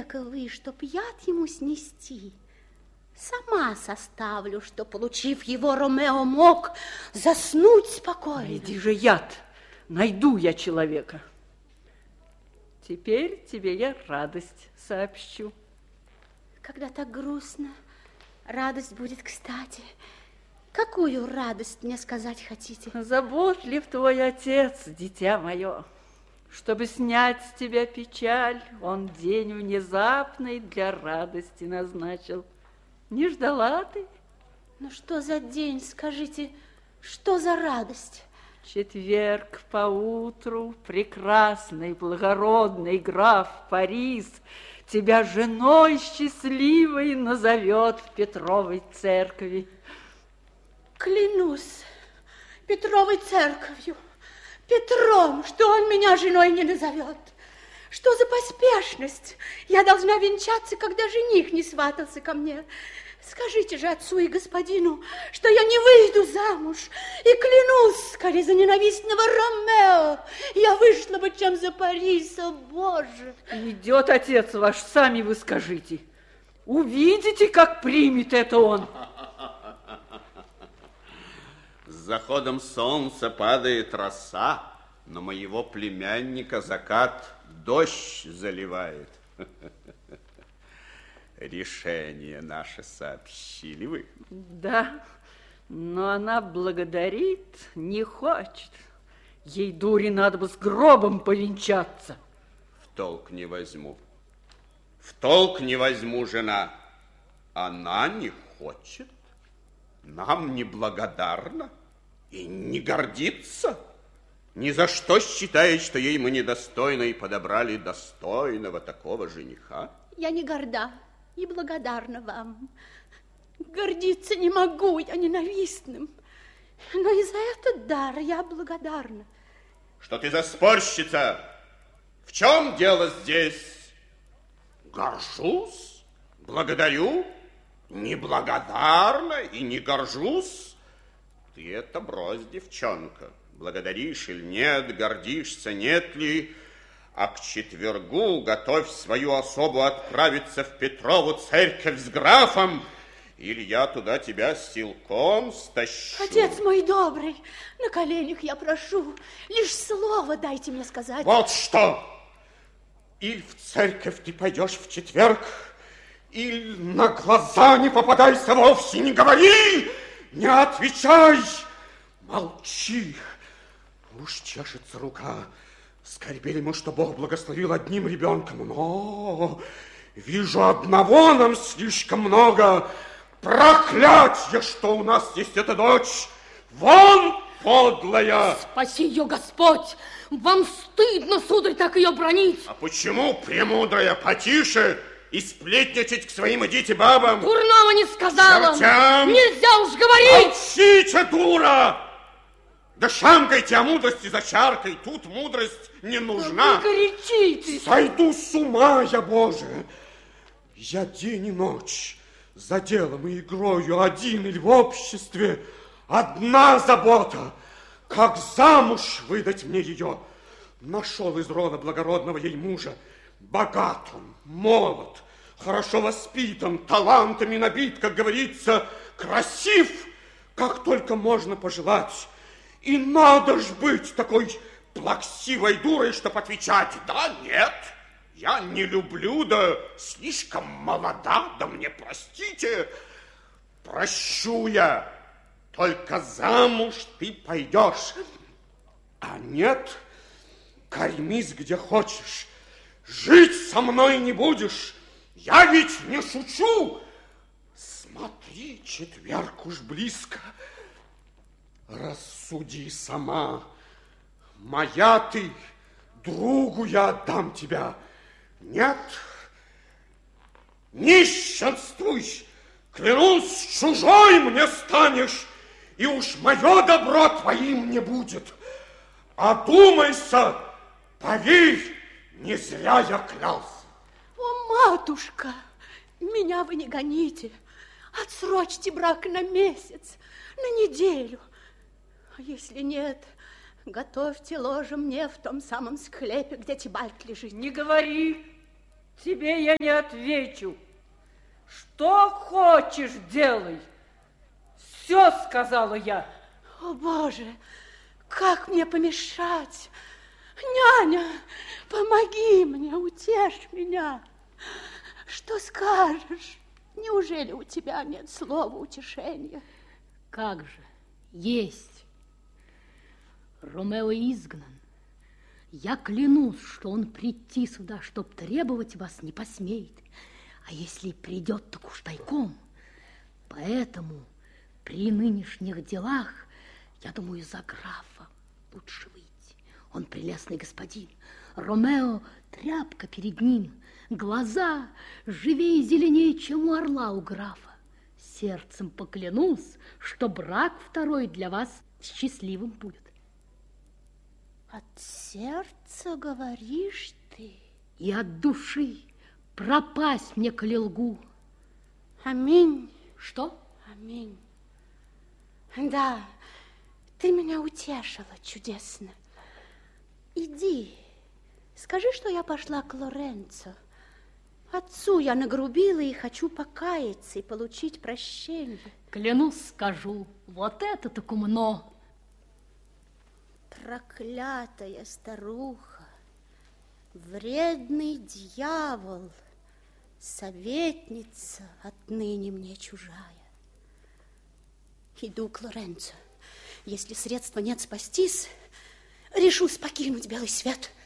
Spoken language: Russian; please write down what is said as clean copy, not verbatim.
таковы, чтоб яд ему снести, сама составлю, что, получив его, Ромео мог заснуть спокойно. Иди же яд, найду я человека. Теперь тебе я радость сообщу. Когда так грустно, радость будет кстати. Какую радость мне сказать хотите? Заботлив твой отец, дитя мое. Чтобы снять с тебя печаль, он день внезапный для радости назначил. Не ждала ты? Ну что за день, скажите, что за радость? Четверг поутру прекрасный, благородный граф Парис тебя женой счастливой назовет в Петровой церкви. Клянусь Петровой церковью, Петром, что он меня женой не назовет. Что за поспешность? Я должна венчаться, когда жених не сватался ко мне. Скажите же отцу и господину, что я не выйду замуж. И клянусь, скорее за ненавистного Ромео, я вышла бы, чем за Париса, Боже. Идет отец ваш, сами вы скажите. Увидите, как примет это он. С заходом солнца падает роса, но моего племянника закат дождь заливает. Решение наше сообщили вы? Да, но она благодарит, не хочет. Ей, дури, надо бы с гробом повенчаться. В толк не возьму. В толк не возьму, жена. Она не хочет, нам не благодарна и не гордится. Ни за что считает, что ей мы недостойны и подобрали достойного такого жениха. Я не горда и благодарна вам. Гордиться не могу, я ненавистным. Но и за этот дар я благодарна. Что ты за спорщица? В чем дело здесь? Горжусь, благодарю, неблагодарна и не горжусь. Ты это брось, девчонка. Благодаришь или нет, гордишься, нет ли? А к четвергу готовь свою особу отправиться в Петрову церковь с графом, или я туда тебя силком стащу. Отец мой добрый, на коленях я прошу, лишь слово дайте мне сказать. Вот что! Или в церковь ты пойдешь в четверг, или на глаза не попадайся вовсе, не говори, не отвечай, молчи. Уж чешется рука. Скорбели мы, что Бог благословил одним ребенком, но вижу, одного нам слишком много. Проклятье, что у нас есть эта дочь. Вон, подлая! Спаси ее, Господь! Вам стыдно, сударь, так ее бронить. А почему, премудрая, потише и сплетничать к своим идите бабам? Дурного не сказала. Чертям! Нельзя уж говорить! Молчите, дура! Да шамкайте о мудрости за чаркой. Тут мудрость не нужна. Не горячитесь. Сойду с ума я, Боже. Я день и ночь за делом и игрою один или в обществе. Одна забота, как замуж выдать мне ее. Нашел из рода благородного ей мужа. Богат он, молод, хорошо воспитан, талантами набит, как говорится, красив, как только можно пожелать. И надо ж быть такой плаксивой дурой, чтоб отвечать: да, нет, я не люблю, да слишком молода, да мне простите. Прощу я, только замуж ты пойдешь. А нет, кормись где хочешь, жить со мной не будешь. Я ведь не шучу. Смотри, четверг уж близко. Рассуди сама. Моя ты, другу я отдам тебя. Нет, нищенствуй, клянусь, чужой мне станешь, и уж мое добро твоим не будет. Одумайся, поверь, не зря я клялся. О, матушка, меня вы не гоните. Отсрочьте брак на месяц, на неделю. А если нет, готовьте ложе мне в том самом склепе, где Тибальт лежит. Не говори. Тебе я не отвечу. Что хочешь, делай. Все сказала я. О, Боже, как мне помешать? Няня, помоги мне, утешь меня. Что скажешь? Неужели у тебя нет слова утешения? Как же, есть. Ромео изгнан. Я клянусь, что он прийти сюда, чтоб требовать вас, не посмеет. А если и придет, так уж тайком. Поэтому при нынешних делах, я думаю, за графа лучше выйти. Он прелестный господин. Ромео тряпка перед ним. Глаза живее и зеленее, чем у орла у графа. Сердцем поклянусь, что брак второй для вас счастливым будет. От сердца говоришь ты? И от души. Пропасть мне, коли лгу. Аминь. Что? Аминь. Да, ты меня утешила чудесно. Иди, скажи, что я пошла к Лоренцо. Отцу я нагрубила и хочу покаяться и получить прощение. Клянусь, скажу, вот это так умно. Проклятая старуха, вредный дьявол, советница отныне мне чужая. Иду к Лоренцо. Если средства нет спастись, решусь покинуть белый свет.